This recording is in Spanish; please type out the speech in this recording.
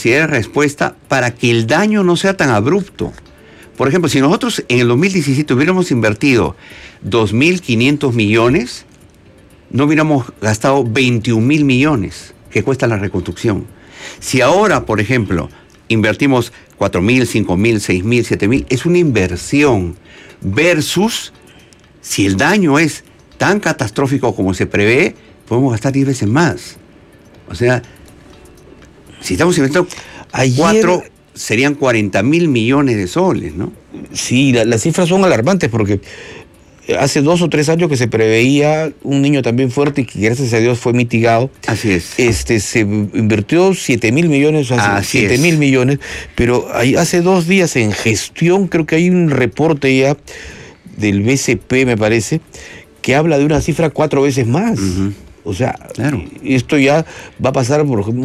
capacidad de respuesta para que el daño no sea tan abrupto. Por ejemplo, si nosotros en el 2017 hubiéramos invertido 2.500 millones, no hubiéramos gastado 21.000 millones que cuesta la reconstrucción. Si ahora, por ejemplo, invertimos 4.000, 5.000, 6.000, 7.000, es una inversión versus si el daño es tan catastrófico como se prevé, podemos gastar 10 veces más. O sea, si estamos invirtiendo 4, serían 40.000 millones de soles, ¿no? Sí, las cifras son alarmantes porque hace 2 o 3 años que se preveía un niño también fuerte y que gracias a Dios fue mitigado. Así es. Se invirtió 7.000 millones, 7.000 millones, pero hace 2 días en gestión creo que hay un reporte ya del BCP, me parece, que habla de una cifra 4 veces más. O sea, claro, esto ya va a pasar por